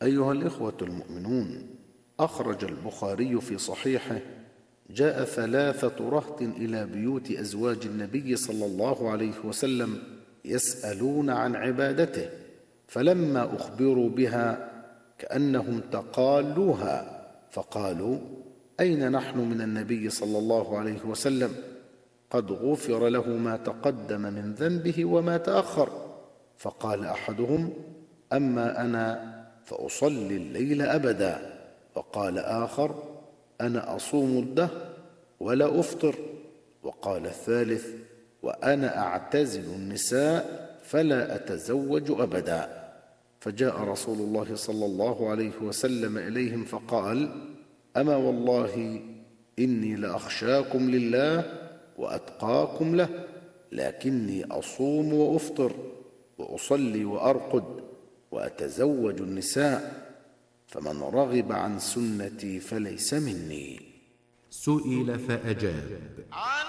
أيها الإخوة المؤمنون، أخرج البخاري في صحيحه: جاء 3 رهط إلى بيوت أزواج النبي صلى الله عليه وسلم يسألون عن عبادته، فلما أخبروا بها كأنهم تقالوها، فقالوا: أين نحن من النبي صلى الله عليه وسلم؟ قد غفر له ما تقدم من ذنبه وما تأخر. فقال أحدهم: أما أنا فأصلي الليل أبدا. وقال آخر: أنا أصوم الدهر ولا أفطر. وقال الثالث: وأنا أعتزل النساء فلا أتزوج أبدا. فجاء رسول الله صلى الله عليه وسلم إليهم فقال: أما والله إني لأخشاكم لله وأتقاكم له، لكني أصوم وأفطر وأصلي وأرقد وأتزوج النساء، فمن رغب عن سنتي فليس مني. سئل فأجاب: